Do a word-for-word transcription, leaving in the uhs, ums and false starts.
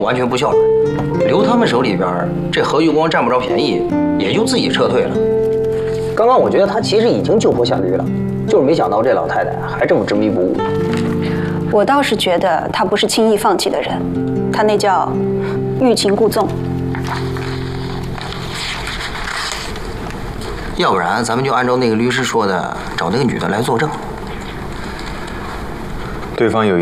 完全不孝顺，留他们手里边，这何玉光占不着便宜，也就自己撤退了。刚刚我觉得他其实已经救坡下驴了，就是没想到这老太太还这么执迷不悟。 我倒是觉得他不是轻易放弃的人，他那叫欲擒故纵。 要不然咱们就按照那个律师说的，找那个女的来作证。 对方有。